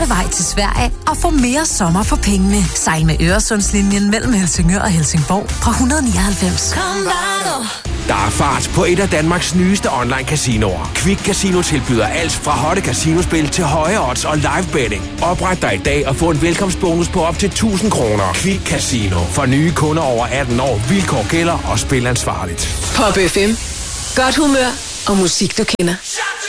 vej til Sverige og få mere sommer for pengene. Sejl med Øresundslinjen mellem Helsingør og Helsingborg fra 199. Der er fart på et af Danmarks nyeste online-casinoer. Quick Casino tilbyder alt fra hotte casinospil til høje odds og live betting. Opret dig i dag og få en velkomstbonus på op til 1.000 kroner. Quick Casino. For nye kunder over 18 år. Vilkår gælder og spil ansvarligt. Pop FM. Godt humør og musik, du kender.